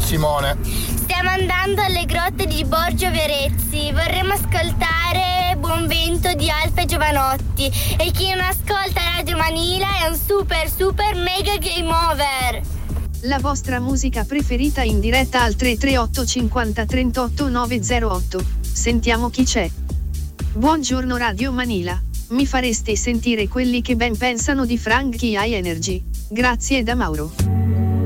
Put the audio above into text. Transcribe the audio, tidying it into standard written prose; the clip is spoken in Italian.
Simone. Stiamo andando alle grotte di Borgio Verezzi. Vorremmo ascoltare Buon Vento di Alfa e Giovanotti. E chi non ascolta Radio Manila è un super mega game over. La vostra musica preferita in diretta al 338 50 38 908. Sentiamo chi c'è. Buongiorno Radio Manila. Mi fareste sentire quelli che ben pensano di Frankie High Energy. Grazie da Mauro.